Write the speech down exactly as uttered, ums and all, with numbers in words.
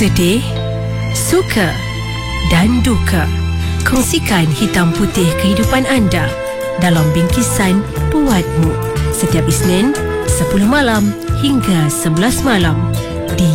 Sedih, suka dan duka. Kongsikan hitam putih kehidupan anda dalam bingkisan Buatmu. Setiap Isnin sepuluh malam hingga sebelas malam.